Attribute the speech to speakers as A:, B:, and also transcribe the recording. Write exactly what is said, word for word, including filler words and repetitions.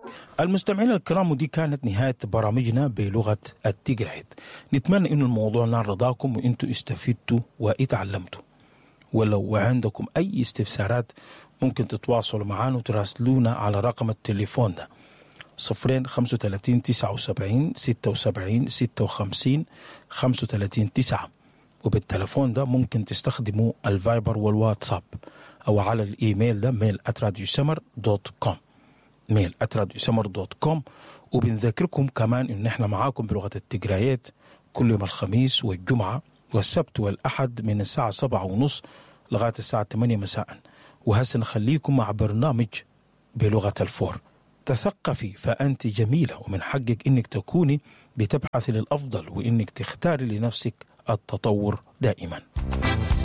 A: المستمعين الكرام، ودي كانت نهاية برامجنا بلغة التيغرايت. نتمنى إنه الموضوع نال رضاكم وإنتوا استفدتوا واتعلمتوا. ولو عندكم أي استفسارات ممكن تتواصلوا معنا وتراسلونا على رقم التليفون ده صفرين خمسة وثلاثين تسعة وسبعين ستة وسبعين ستة وخمسين خمسة وثلاثين تسعة، وبالتليفون ده ممكن تستخدموا الفايبر والواتساب، أو على الإيميل ده ميل آت راديو سمر دوت كوم ميل آت راديو سمر دوت كوم. وبنذكركم كمان إن إحنا معاكم بلغة التيغرايت كل يوم الخميس والجمعة والسبت والأحد من الساعة سبعة ونص لغاية الساعة ثمانية مساء. وهسه نخليكم مع برنامج بلغة الفور. تثقفي فأنت جميلة، ومن حقك إنك تكوني بتبحثي للأفضل وإنك تختاري لنفسك التطور دائما.